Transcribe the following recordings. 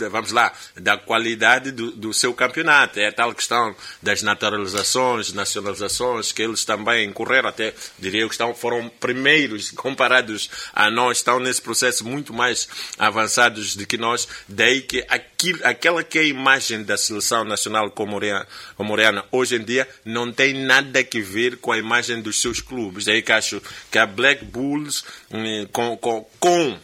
vamos lá, da qualidade do seu campeonato. É a tal questão das naturalizações, nacionalizações, que eles também incorreram, até diria que foram primeiros comparados a nós, estão nesse processo muito mais avançados do que nós, daí que aquela que é a imagem da seleção nacional comoriana hoje em dia não tem nada a ver com a imagem dos seus clubes. Daí que acho que a Black Bulls, com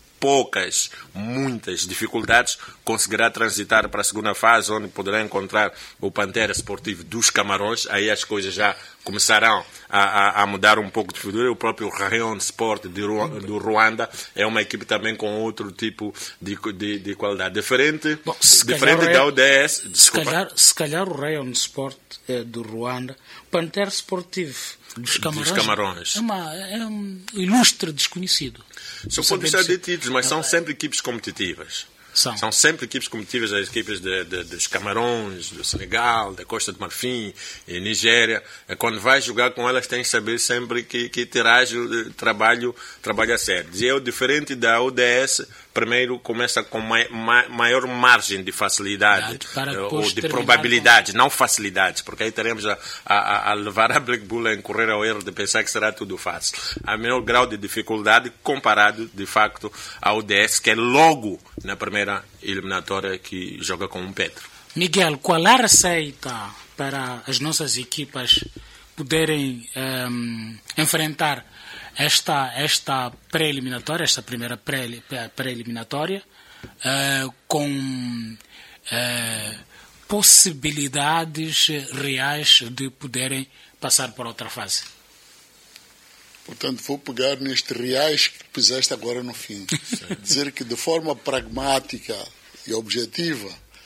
muitas dificuldades, conseguirá transitar para a segunda fase, onde poderá encontrar o Pantera Esportivo dos Camarões. Aí as coisas já começarão a mudar um pouco de figura. O próprio Rayon Sport do Ruanda é uma equipe também com outro tipo de qualidade. Diferente da ODS. Se calhar o Rayon Sport do Ruanda, Pantera Esportivo dos Camarões. É um ilustre desconhecido. São pontos de títulos, mas são sempre equipes competitivas. São sempre equipes competitivas, as equipes dos Camarões, do Senegal, da Costa do Marfim, e Nigéria. Quando vai jogar com elas, tem que saber sempre que terás trabalho a sério. E eu, diferente da ODS, primeiro começa com maior margem de facilidade ou de probabilidade, não facilidade, porque aí teremos a levar a Black Bull a incorrer ao erro de pensar que será tudo fácil. Há menor grau de dificuldade comparado, de facto, à ODS, que é logo na primeira eliminatória que joga com um Petro. Miguel, qual é a receita para as nossas equipas poderem enfrentar esta pré-eliminatória, esta primeira pré-eliminatória, com possibilidades reais de poderem passar para outra fase? Portanto, vou pegar nestes reais que puseste agora no fim. Dizer que de forma pragmática e objetiva,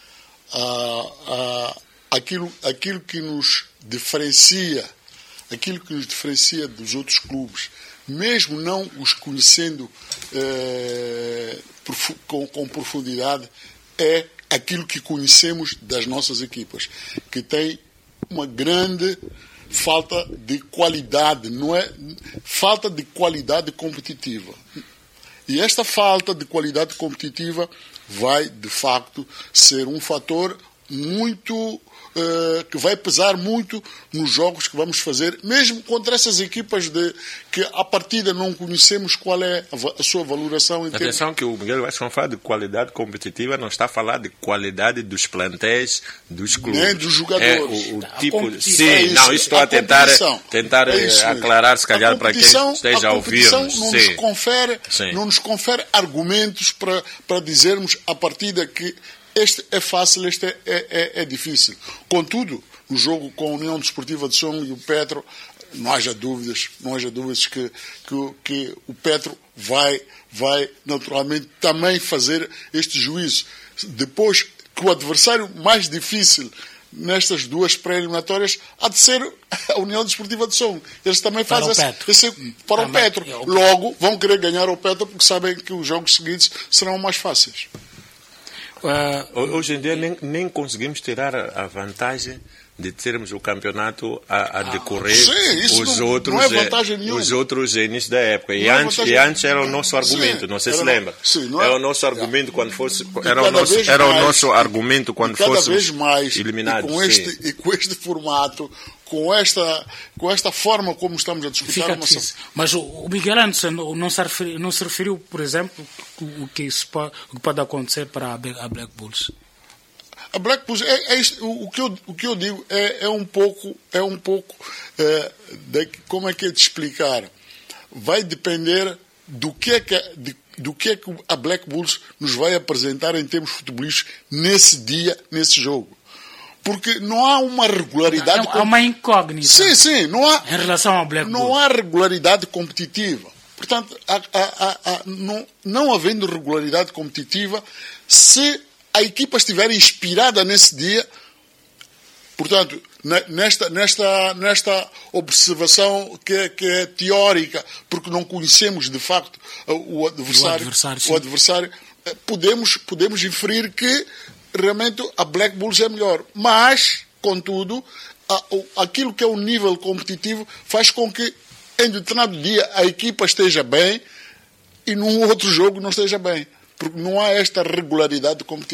aquilo que nos diferencia dos outros clubes, mesmo não os conhecendo com profundidade, é aquilo que conhecemos das nossas equipas, que tem uma grande falta de qualidade, não é? Falta de qualidade competitiva. E esta falta de qualidade competitiva vai, de facto, ser um fator muito que vai pesar muito nos jogos que vamos fazer, mesmo contra essas equipas que à partida não conhecemos qual é a sua valoração. Atenção que o Miguel Vasco, quando fala de qualidade competitiva, não está a falar de qualidade dos plantéis dos clubes. Nem dos jogadores. O tipo, sim, não, isso estou a tentar aclarar, se calhar, para quem esteja a ouvir. Não nos confere argumentos para dizermos à partida que este é fácil, este é difícil. Contudo, no jogo com a União Desportiva de Som e o Petro, não haja dúvidas que o Petro vai naturalmente também fazer este juízo. Depois que o adversário mais difícil nestas duas pré-eliminatórias há de ser a União Desportiva de Som. Eles também fazem para o Petro. Logo, vão querer ganhar o Petro porque sabem que os jogos seguintes serão mais fáceis. Hoje em dia nem conseguimos tirar a vantagem de termos o campeonato a decorrer. Os outros inícios da época. E antes era o nosso argumento, não sei se lembra. Era o nosso argumento quando fosse eliminado. E com este formato, com esta forma como estamos a disputar Mas o Miguel Anderson não se referiu, por exemplo, o que pode acontecer para a Black Bulls. A Black Bulls, o que eu digo é um pouco como é que é de explicar. Vai depender do que é que a Black Bulls nos vai apresentar em termos futebolísticos nesse dia, nesse jogo. Porque não há uma regularidade. Há uma incógnita. Sim, não há. Em relação ao Black Bulls. Não há regularidade competitiva. Portanto, não havendo regularidade competitiva, se a equipa estiver inspirada nesse dia, portanto, nesta observação que é teórica, porque não conhecemos de facto o adversário, podemos inferir que realmente a Black Bulls é melhor. Mas, contudo, aquilo que é o nível competitivo faz com que em determinado dia a equipa esteja bem e num outro jogo não esteja bem. Porque não há esta regularidade competitiva.